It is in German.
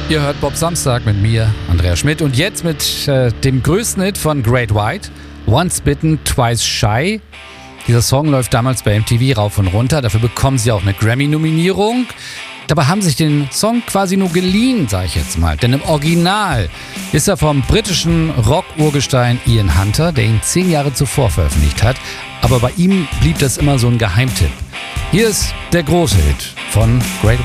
Ihr hört Bob Samstag mit mir, Andreas Schmidt, und jetzt mit dem größten Hit von Great White, Once Bitten, Twice Shy. Dieser Song läuft damals bei MTV rauf und runter, dafür bekommen sie auch eine Grammy-Nominierung. Dabei haben sich den Song quasi nur geliehen, sage ich jetzt mal. Denn im Original ist er vom britischen Rock-Urgestein Ian Hunter, der ihn 10 Jahre zuvor veröffentlicht hat. Aber bei ihm blieb das immer so ein Geheimtipp. Hier ist der große Hit von Great White.